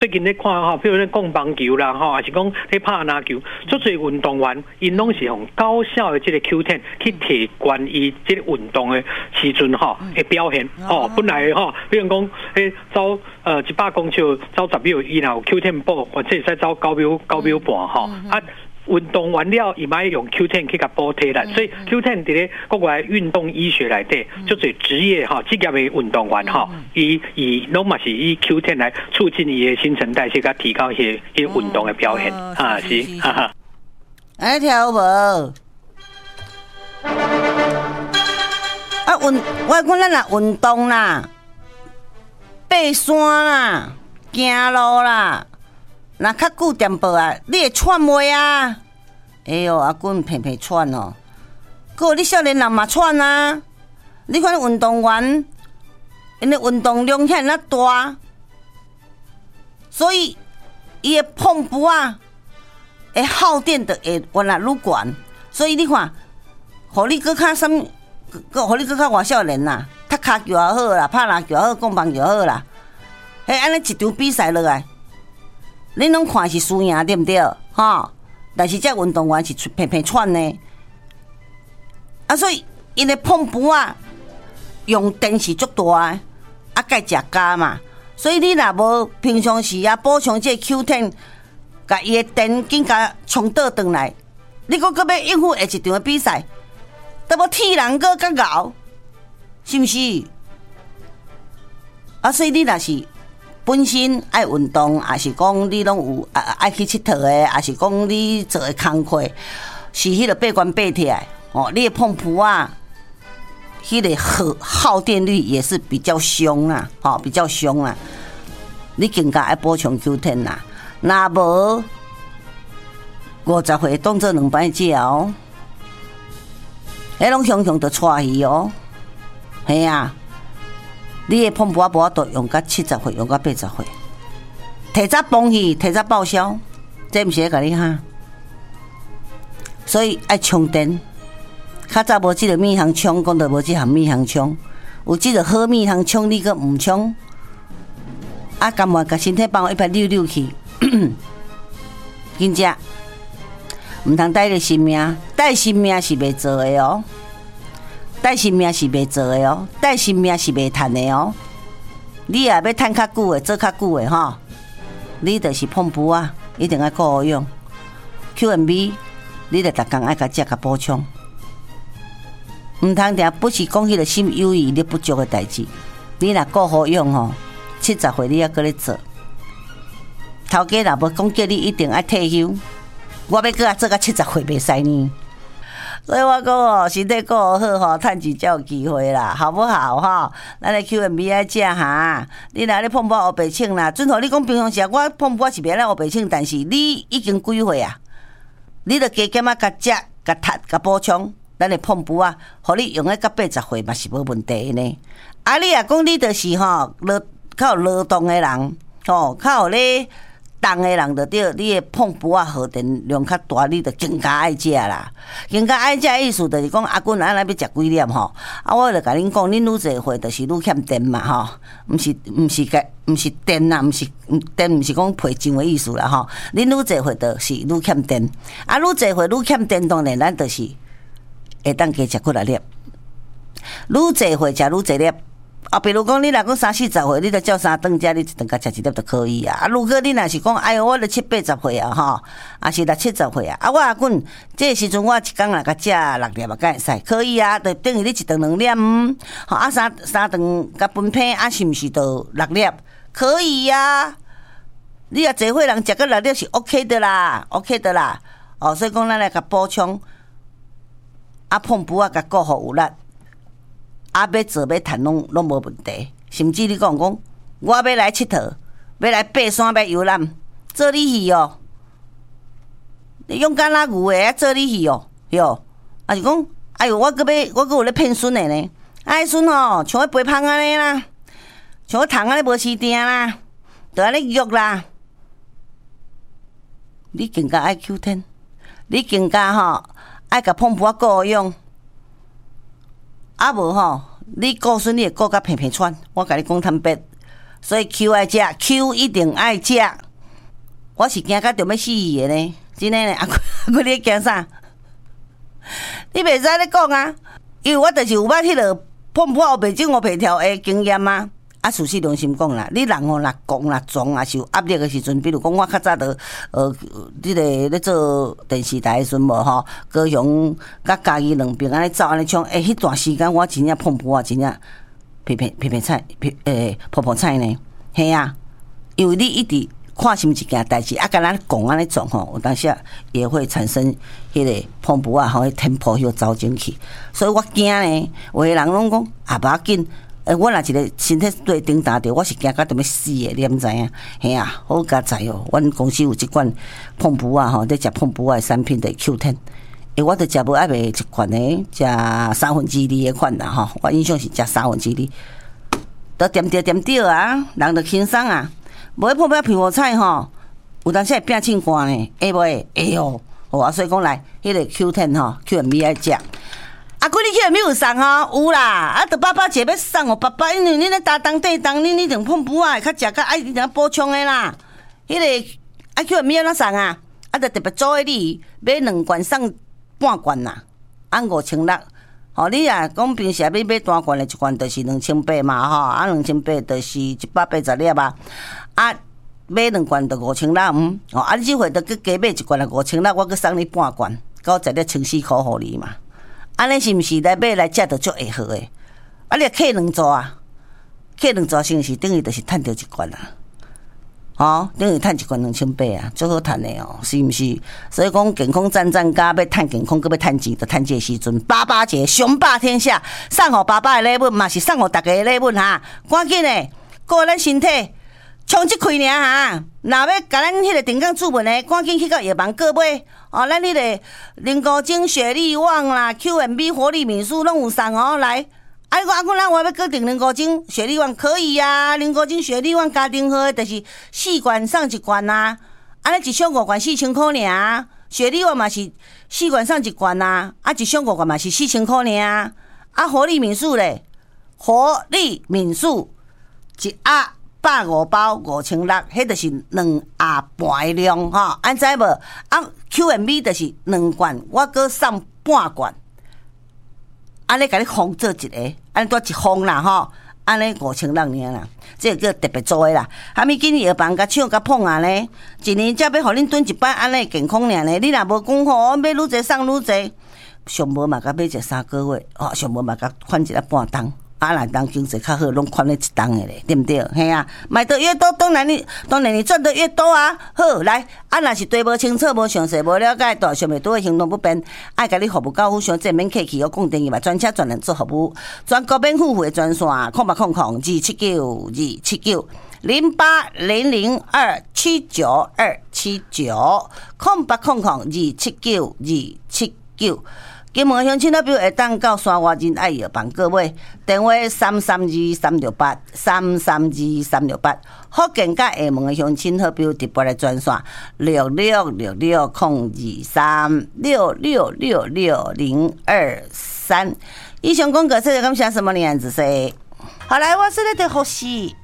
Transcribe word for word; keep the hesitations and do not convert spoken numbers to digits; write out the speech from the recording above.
最近咧看吼，比如咧讲棒球啦，吼，还是讲咧拍篮球，足侪运动员因拢是用高效的这个 Q 十 去提悬伊这个运动的时阵吼的表现。吼、嗯，本来吼，比如讲，诶，走呃一百公尺走十秒，伊若有 Q 十 步，或者会使走九秒九秒半吼、嗯嗯、啊。运动完了，伊买用 Q 十 去甲补贴啦，所以 Q 十 伫咧国外运动医学内底，就做职业哈职业的运动员哈，伊伊拢嘛是以 Q 十 来促进伊的新陈代谢，甲提高伊伊运动的表现啊，是哈哈。 爱跳无？啊运，我讲咱若运动啦，爬山啦，行路啦。那较久点报啊，你会喘袂啊？哎呦，阿君偏偏喘哦。还有你少年人嘛喘啊？你看运动员，因的运动量遐尔大，所以伊的碰步啊，会耗电的会原来愈悬。所以你看，互你搁较什么，互你搁较外少年啦，踢骹球也好啦，拍篮球也好，讲棒球也好啦。嘿，安尼一场比赛落来。恁拢看是输赢对不对？哈，但是这运动员是偏偏喘呢，啊，所以因的碰步啊，用电是足大的，啊，该食加嘛，所以你若无平常时啊补充这 Q 十，甲伊的电紧甲充倒转来，你搁搁要应付下一场的比赛，都要替人搁较熬，是毋是？啊，所以你若是。本身爱运动，还是讲你拢有爱去佚佗的，还是讲你做的工课是迄个八关八铁哦，你的碰扑啊，迄个耗耗电率也是比较凶啦，吼、哦，比较凶啦。你更加爱补充 Q 十 啦，若无五十岁当做两摆食哦，迄拢常常就带去哦，系啊。你的碰步啊，无法度用到七十岁，用到八十岁，提早放弃，提早报销，这毋是咧甲你哈。所以爱充电，较早无即个免航充，讲到无即项免航充，有即个好免航充，你阁毋充，啊，甘愿甲身体帮我一摆溜溜去，真正毋通带个性命，带性命是袂做的哦。带性命是袂做的哦，带性命是袂趁的哦。你也要趁较久的，做较久的吼。你就是碰步啊，一定要顾好用。Q M B， 你着逐工爱甲食甲补充，毋通定不是讲迄个心有余力不足的代志。你若顾好用吼，七十岁你还搁咧做。头家若无讲叫你一定爱退休，我要搁啊做到七十岁袂使呢。所以我讲哦，身体顾好吼，趁钱才有机会啦，好不好吼？咱的 Q M B 爱食哈，你若咧碰碰黑白请啦，准好你讲平常时我碰碰是袂咧黑白请，但是你已经几岁啊？你着加减啊，甲食、甲踢、甲补充，咱的碰碰啊，互你用咧到八十岁嘛是无问题呢。啊，你若讲你着是吼劳较有劳动的人，吼较有咧。动的人就对，你的碰步啊耗电量较大，你就更加爱食啦。更加爱食意思就是讲，阿君安尼要食几粒吼？啊，我就甲恁讲，恁愈侪岁就是愈欠电嘛吼，毋是毋是个毋是电啦，毋是电，毋是讲配种的意思啦吼。恁愈侪岁就是愈欠电，啊，愈侪岁愈欠电，当然咱就是会当加食几来粒，愈侪岁食愈侪粒。啊，比如讲，你若讲三四十岁，你着照三顿食，你一顿甲食一粒就可以啊。啊，如果你若是讲，哎哟，我着七八十岁啊，吼，啊是六七十岁啊，啊，我阿滚，这个时阵我一工若甲食六粒啊，敢会使？可以啊，就等于你一顿两粒，嗯，好啊，三三顿甲分配啊，是毋是就六粒？可以啊。你若侪岁人食个六粒是 OK 的啦 ，OK 的啦。哦，所以讲咱来甲补充，啊，碰步啊，甲顾好有力。啊，要做要趁拢拢无问题，甚至你讲讲，我要来佚佗，要来爬山，要游览，做你去哦。你勇敢拉牛的，做你去哦，哟。啊是讲，哎哟，我搁要，我搁有咧骗孙的呢。啊，孙哦，像咧肥胖安尼啦，像咧虫安尼无饲定啦，就安尼肉啦。你更加爱 Q 十，你更加吼爱甲碰步啊顾好用。啊无吼，你顾孙你会顾甲偏偏喘，我甲你讲坦白， 所以 Q 爱食 ，Q 一定爱食。我是惊到着要死的呢，真诶呢。阿阿哥你惊啥？你袂使咧讲啊，因为我就是有捌迄落碰破白种黑白条的经验啊。啊，事实良心讲啦，你人吼若讲啦撞啊，是有压力的时阵，比如讲我较早着呃，即、这个咧做电视台的时阵无吼，高雄甲嘉义两边安尼走安尼冲，诶、欸，迄段时间我真正碰破啊，真正皮皮皮皮菜皮诶泡泡菜呢，嘿啊，因为你一直看什么一件代志，啊，甲咱讲安尼撞吼，有当时也会产生迄个碰破啊，吼，迄 tempo 迄个走进去，所以我惊呢，有诶人拢讲啊，无要紧。诶，我若一个身体对顶打着，我是惊到都要死诶，你毋知影？嘿啊，好佳哉哦！阮公司有即款碰布啊，吼，伫食碰布啊产品的 Q 十，诶，我著食无爱卖一款诶，食三分之二诶款啦，吼，我印象是食三分之二，都点着点着啊，人著轻松啊。无迄碰布皮和菜吼，有当时会变凊寒呢，会无会？会哦，哦，所以讲来，迄个 Q 十吼 ，Q 十 爱食。啊，几日去有没有送吼？有啦，啊，着爸爸姐要送我爸爸，因为恁咧打当地当，恁一定碰布啊，较食较爱一定补充的啦。迄、那个啊，叫咩哪送啊？啊，着特别做诶你买两罐送半罐啦，按五千六。吼、哦，你啊，讲平时要买单罐的一罐，就是两千八嘛，吼，啊，两千八就是一百八十粒啊。啊，买两罐就五千六，嗯，哦，啊，你即回着去加买一罐来五千六，我去送你半罐，九十粒千四块互你嘛。安尼是毋是来买来食着足会好诶？啊，你客两组啊，客两组是毋是等于就是趁着一罐啊？哦，等于趁一罐两千八啊，足好趁诶哦，是毋是？所以讲健康赞赞加要趁健康，搁要趁钱，就趁这时阵。八八节雄霸天下，送互爸爸诶礼物嘛是送互大家诶礼物哈，赶紧诶，顾咱身体。冲即开尔哈，若要甲咱迄个定岗主文诶，赶紧去到药房购买哦。咱迄个灵高精、雪力旺啦、Q M B 活力敏素拢有送哦。来，啊，我啊，我咱我要搁订灵高精、雪力旺可以啊。灵高精、雪力旺家庭号就是四罐送一罐啊，安尼一箱五罐四千块尔。雪力旺嘛是四罐送一罐啊，啊一箱五罐嘛是四千块尔。啊，活力敏素咧，活力敏素一盒。百五包五千六，迄就是两盒半的量吼，安知无？啊 ，Q M B 就是两罐，我搁送半罐，安尼甲你封做一个，安尼多一封啦吼，安尼五千六尔啦，这个叫特别做的啦。还没紧药房甲抢甲碰啊呢，一年才要互恁蹲一摆，安尼健康尔呢。你若无讲吼，买愈济送愈济，上无嘛甲买一三个月，哦，上无嘛甲款一个半冬。啊，若当经济较好，拢款咧一档的咧，对不对？嘿啊，买得越多，当然你当然你赚得越多啊。好，来，啊，若是对无清楚、无详细、无了解，大上面都会行动不便，爱甲你服务到府上正面客气，有讲电话专车专人做服务，全国免付费专线，空八空空二七九二七九零八零零二七九二七九，空八空空二七九二七九。金门乡亲那边会当到山外人爱药房各位，电话三三二三六八三三二三六八。福建甲厦门的乡亲好比直播的专线六六六六空二三六六六六零二三。以上广告，谢谢感谢什么年子说。好来，我是咧在呼吸。